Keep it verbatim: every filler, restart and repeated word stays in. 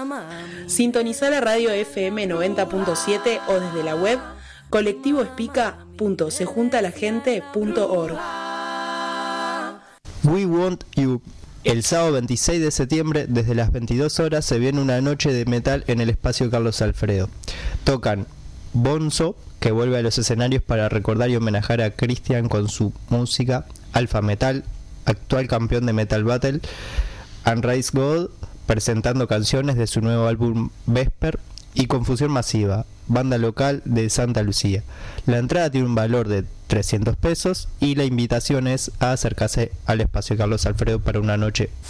Sintonizá la radio F M noventa punto siete o desde la web colectivo espica punto se junta la gente punto org. We Want You. El sábado veintiséis de septiembre, desde las veintidós horas, se viene una noche de metal en el espacio Carlos Alfredo. Tocan Bonzo, que vuelve a los escenarios para recordar y homenajear a Christian con su música, Alpha Metal, actual campeón de Metal Battle, Unraised God, presentando canciones de su nuevo álbum Vesper, y Confusión Masiva, banda local de Santa Lucía. La entrada tiene un valor de trescientos pesos y la invitación es a acercarse al espacio Carlos Alfredo para una noche